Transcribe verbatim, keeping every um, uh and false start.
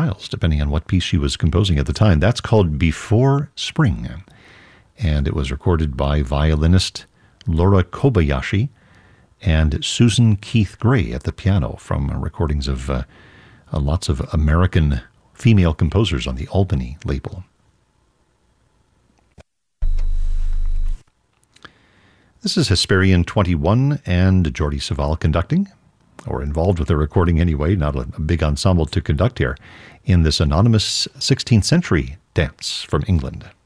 styles, depending on what piece she was composing at the time. That's called Before Spring, and it was recorded by violinist Laura Kobayashi and Susan Keith Gray at the piano from recordings of uh, uh, lots of American female composers on the Albany label. This is Hesperian twenty-one and Jordi Savall conducting, or involved with the recording anyway, not a, a big ensemble to conduct here, in this anonymous sixteenth century dance from England.